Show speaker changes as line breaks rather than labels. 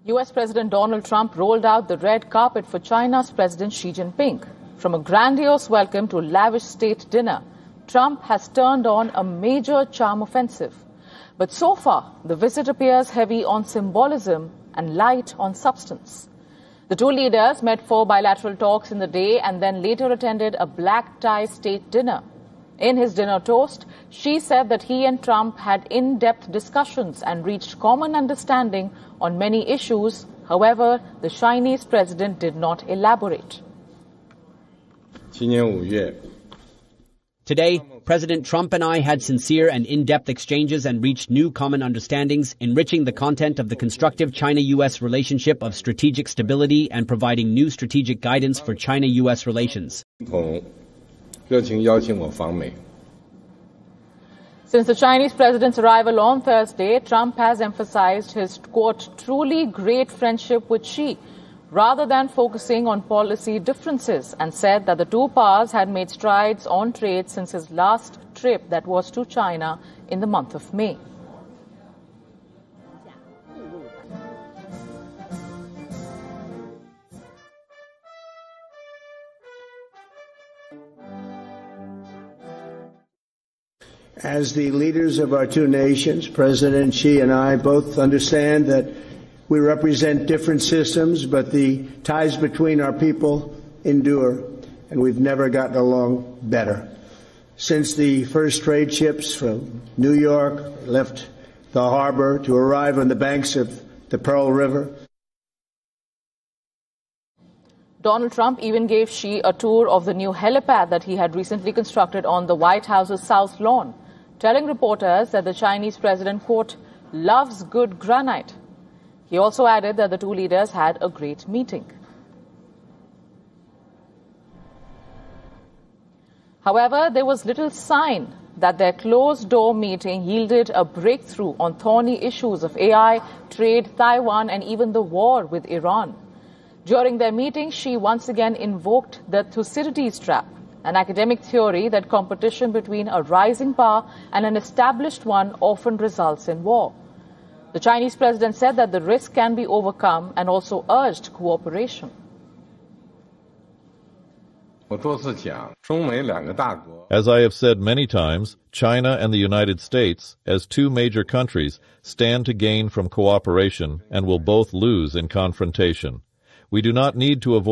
US President Donald Trump rolled out the red carpet for China's President Xi Jinping. From a grandiose welcome to a lavish state dinner, Trump has turned on a major charm offensive. But so far, the visit appears heavy on symbolism and light on substance. The two leaders met for bilateral talks in the day and then later attended a black-tie state dinner. In his dinner toast, Xi said that he and Trump had in-depth discussions and reached common understanding on many issues. However, the Chinese president did not elaborate.
Today, President Trump and I had sincere and in-depth exchanges and reached new common understandings, enriching the content of the constructive China-U.S. relationship of strategic stability and providing new strategic guidance for China-U.S. relations.
Since the Chinese president's arrival on Thursday, Trump has emphasized his, quote, truly great friendship with Xi, rather than focusing on policy differences, and said that the two powers had made strides on trade since his last trip that was to China in the month of May.
As the leaders of our two nations, President Xi and I both understand that we represent different systems, but the ties between our people endure, and we've never gotten along better. Since the first trade ships from New York left the harbor to arrive on the banks of the Pearl River,
Donald Trump even gave Xi a tour of the new helipad that he had recently constructed on the White House's South Lawn, telling reporters that the Chinese president, quote, loves good granite. He also added that the two leaders had a great meeting. However, there was little sign that their closed-door meeting yielded a breakthrough on thorny issues of AI, trade, Taiwan, and even the war with Iran. During their meeting, Xi once again invoked the Thucydides trap, an academic theory that competition between a rising power and an established one often results in war. The Chinese president said that the risk can be overcome and also urged cooperation.
As I have said many times, China and the United States, as two major countries, stand to gain from cooperation and will both lose in confrontation. We do not need to avoid